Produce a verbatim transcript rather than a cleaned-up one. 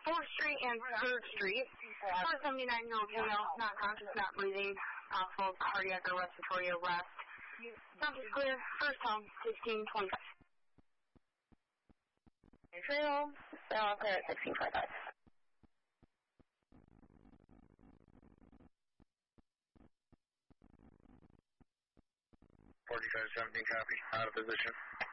fourth Street and third Street. four seventy-nine, no female, not conscious, not breathing, uh, full cardiac or respiratory arrest. Subject clear, first home, sixteen twenty-five. Trail, uh, clear at sixteen twenty-five. forty-five seventeen, copy. Out of position.